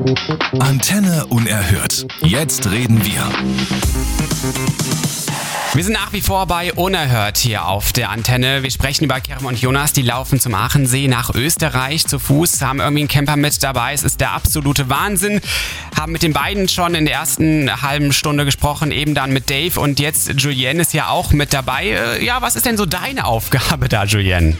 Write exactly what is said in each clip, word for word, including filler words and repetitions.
Antenne Unerhört. Jetzt reden wir. Wir sind nach wie vor bei Unerhört hier auf der Antenne. Wir sprechen über Kerem und Jonas, die laufen zum Aachensee nach Österreich zu Fuß, haben irgendwie einen Camper mit dabei. Es ist der absolute Wahnsinn. Haben mit den beiden schon in der ersten halben Stunde gesprochen, eben dann mit Dave und jetzt Julienne ist ja auch mit dabei. Ja, was ist denn so deine Aufgabe da, Julienne?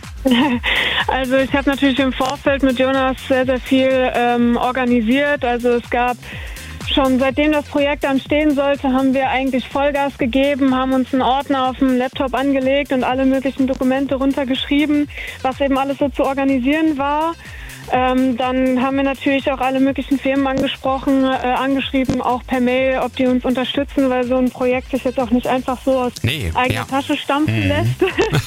Also ich habe natürlich im Vorfeld mit Jonas sehr, sehr viel ähm, organisiert. Also es gab schon seitdem das Projekt anstehen sollte, haben wir eigentlich Vollgas gegeben, haben uns einen Ordner auf dem Laptop angelegt und alle möglichen Dokumente runtergeschrieben, was eben alles so zu organisieren war. Ähm, dann haben wir natürlich auch alle möglichen Firmen angesprochen, äh, angeschrieben, auch per Mail, ob die uns unterstützen, weil so ein Projekt sich jetzt auch nicht einfach so aus nee, eigener ja. Tasche stampfen mhm. lässt.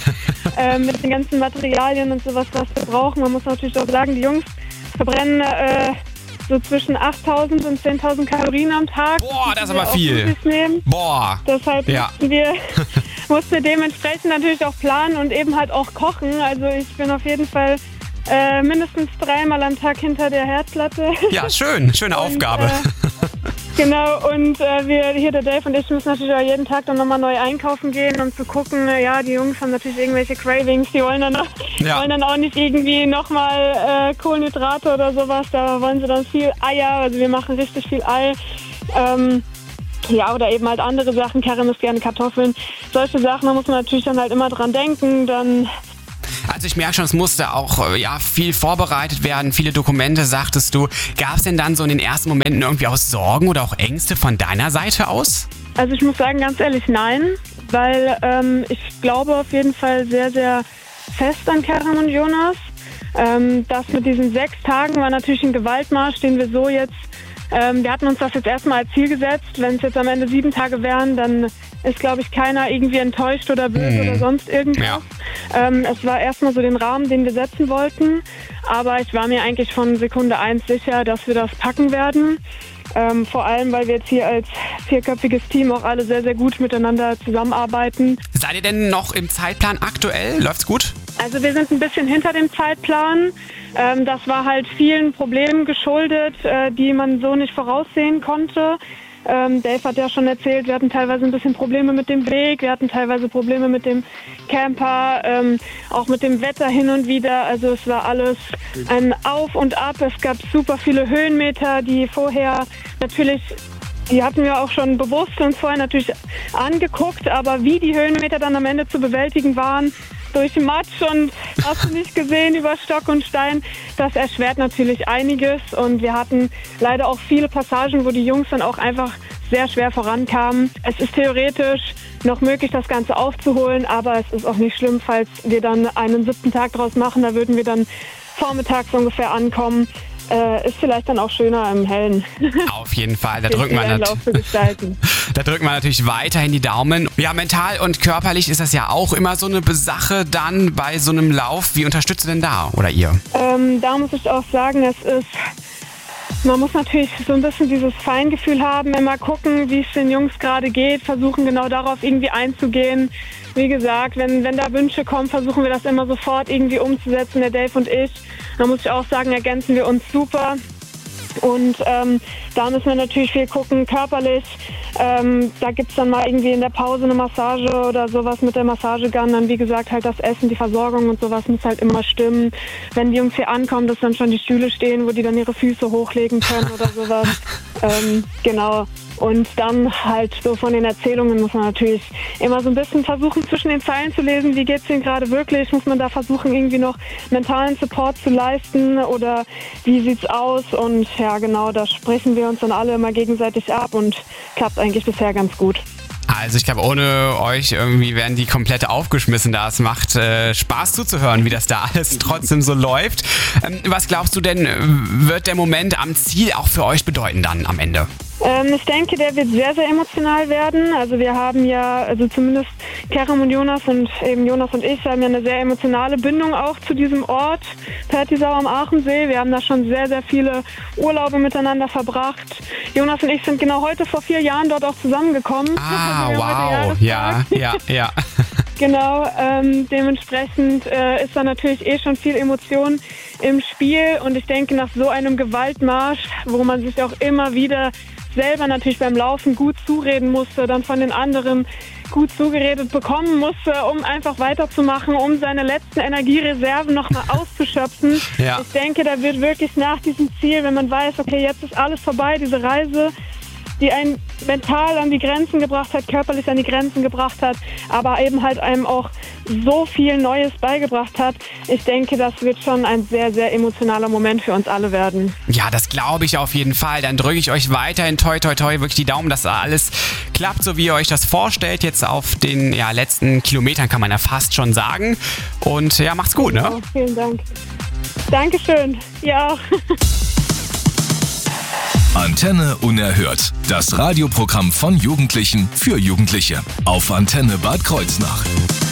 äh, mit den ganzen Materialien und sowas, was wir brauchen. Man muss natürlich auch sagen, die Jungs verbrennen äh, so zwischen achttausend und zehntausend Kalorien am Tag. Boah, das ist aber viel. Nehmen. Boah. Deshalb ja. mussten wir, mussten wir dementsprechend natürlich auch planen und eben halt auch kochen. Also ich bin auf jeden Fall äh, mindestens dreimal am Tag hinter der Herdplatte. Ja, schön. Schöne und, Aufgabe. Äh, genau, und äh, wir hier, der Dave und ich, müssen natürlich auch jeden Tag dann nochmal neu einkaufen gehen und zu gucken, äh, ja, die Jungs haben natürlich irgendwelche Cravings, die wollen dann, auch, ja. wollen dann auch nicht irgendwie nochmal äh, Kohlenhydrate oder sowas, da wollen sie dann viel Eier, also wir machen richtig viel Ei. Ähm, ja, oder eben halt andere Sachen, Kerem isst gerne Kartoffeln, solche Sachen, da muss man natürlich dann halt immer dran denken, dann... Also ich merke schon, es musste auch ja, viel vorbereitet werden, viele Dokumente, sagtest du. Gab es denn dann so in den ersten Momenten irgendwie auch Sorgen oder auch Ängste von deiner Seite aus? Also ich muss sagen, ganz ehrlich, nein, weil ähm, ich glaube auf jeden Fall sehr, sehr fest an Kerem und Jonas. Ähm, das mit diesen sechs Tagen war natürlich ein Gewaltmarsch, den wir so jetzt... Ähm, wir hatten uns das jetzt erstmal als Ziel gesetzt. Wenn es jetzt am Ende sieben Tage wären, dann ist, glaube ich, keiner irgendwie enttäuscht oder böse mhm. oder sonst irgendwas. Ja. Ähm, es war erstmal so den Rahmen, den wir setzen wollten. Aber ich war mir eigentlich von Sekunde eins sicher, dass wir das packen werden. Ähm, vor allem, weil wir jetzt hier als vierköpfiges Team auch alle sehr, sehr gut miteinander zusammenarbeiten. Seid ihr denn noch im Zeitplan aktuell? Läuft's gut? Also wir sind ein bisschen hinter dem Zeitplan. Ähm, das war halt vielen Problemen geschuldet, äh, die man so nicht voraussehen konnte. Ähm, Dave hat ja schon erzählt, wir hatten teilweise ein bisschen Probleme mit dem Weg, wir hatten teilweise Probleme mit dem Camper, ähm, auch mit dem Wetter hin und wieder. Also es war alles ein Auf und Ab. Es gab super viele Höhenmeter, die vorher natürlich... Die hatten wir auch schon bewusst uns vorher natürlich angeguckt, aber wie die Höhenmeter dann am Ende zu bewältigen waren, durch Matsch und hast du nicht gesehen über Stock und Stein, das erschwert natürlich einiges und wir hatten leider auch viele Passagen, wo die Jungs dann auch einfach sehr schwer vorankamen. Es ist theoretisch noch möglich, das Ganze aufzuholen, aber es ist auch nicht schlimm, falls wir dann einen siebten Tag draus machen, da würden wir dann vormittags ungefähr ankommen. Äh, ist vielleicht dann auch schöner im Hellen. Auf jeden Fall, da drückt, man nat- da drückt man natürlich weiterhin die Daumen. Ja, mental und körperlich ist das ja auch immer so eine Sache dann bei so einem Lauf. Wie unterstützt ihr denn da oder ihr? Ähm, da muss ich auch sagen, es ist... Man muss natürlich so ein bisschen dieses Feingefühl haben, immer gucken, wie es den Jungs gerade geht, versuchen genau darauf irgendwie einzugehen. Wie gesagt, wenn, wenn da Wünsche kommen, versuchen wir das immer sofort irgendwie umzusetzen, der Dave und ich. Da muss ich auch sagen, ergänzen wir uns super. Und ähm, da müssen wir natürlich viel gucken, körperlich. Ähm, da gibt's dann mal irgendwie in der Pause eine Massage oder sowas mit der Massagegun. Dann wie gesagt halt das Essen, die Versorgung und sowas muss halt immer stimmen. Wenn die Jungs hier ankommen, dass dann schon die Stühle stehen, wo die dann ihre Füße hochlegen können oder sowas. ähm, genau. Und dann halt so von den Erzählungen muss man natürlich immer so ein bisschen versuchen, zwischen den Zeilen zu lesen, wie geht's denen gerade wirklich? Muss man da versuchen, irgendwie noch mentalen Support zu leisten oder wie sieht's aus? Und ja, genau, da sprechen wir uns dann alle immer gegenseitig ab und klappt eigentlich bisher ganz gut. Also ich glaube, ohne euch irgendwie wären die komplett aufgeschmissen da. Es macht äh, Spaß zuzuhören, wie das da alles trotzdem so läuft. Ähm, was glaubst du denn, wird der Moment am Ziel auch für euch bedeuten dann am Ende? Ähm, ich denke, der wird sehr, sehr emotional werden. Also wir haben ja, also zumindest Kerem und Jonas und eben Jonas und ich haben ja eine sehr emotionale Bindung auch zu diesem Ort, Pertisau am Aachensee. Wir haben da schon sehr, sehr viele Urlaube miteinander verbracht. Jonas und ich sind genau heute vor vier Jahren dort auch zusammengekommen. Ah, wow. Ja, ja, ja. Genau, ähm, dementsprechend äh, ist da natürlich eh schon viel Emotion im Spiel und ich denke, nach so einem Gewaltmarsch, wo man sich auch immer wieder selber natürlich beim Laufen gut zureden musste, dann von den anderen gut zugeredet bekommen musste, um einfach weiterzumachen, um seine letzten Energiereserven nochmal auszuschöpfen. Ja. Ich denke, da wird wirklich nach diesem Ziel, wenn man weiß, okay, jetzt ist alles vorbei, diese Reise, die einen mental an die Grenzen gebracht hat, körperlich an die Grenzen gebracht hat, aber eben halt einem auch so viel Neues beigebracht hat. Ich denke, das wird schon ein sehr, sehr emotionaler Moment für uns alle werden. Ja, das glaube ich auf jeden Fall. Dann drücke ich euch weiterhin toi toi toi wirklich die Daumen, dass alles klappt, so wie ihr euch das vorstellt. Jetzt auf den ja, letzten Kilometern kann man ja fast schon sagen. Und ja, macht's gut, ne? Oh, vielen Dank. Dankeschön. Ja auch. Antenne Unerhört. Das Radioprogramm von Jugendlichen für Jugendliche. Auf Antenne Bad Kreuznach.